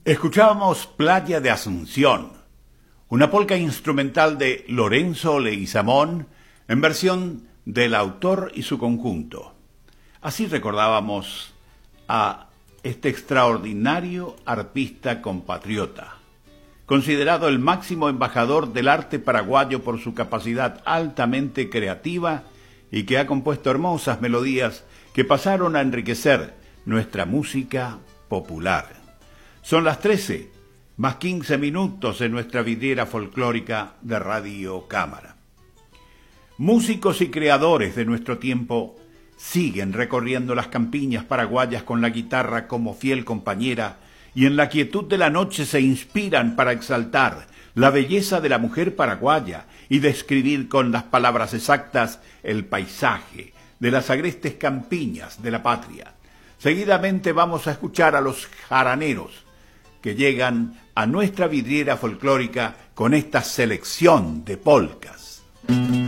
Escuchábamos Playa de Asunción, una polca instrumental de Lorenzo Leguizamón en versión del autor y su conjunto. Así recordábamos a este extraordinario arpista compatriota, considerado el máximo embajador del arte paraguayo por su capacidad altamente creativa y que ha compuesto hermosas melodías que pasaron a enriquecer nuestra música popular. Son las 13, más 15 minutos en nuestra vidriera folclórica de Radio Cámara. Músicos y creadores de nuestro tiempo siguen recorriendo las campiñas paraguayas con la guitarra como fiel compañera y en la quietud de la noche se inspiran para exaltar la belleza de la mujer paraguaya y describir con las palabras exactas el paisaje de las agrestes campiñas de la patria. Seguidamente vamos a escuchar a los jaraneros, que llegan a nuestra vidriera folclórica con esta selección de polcas.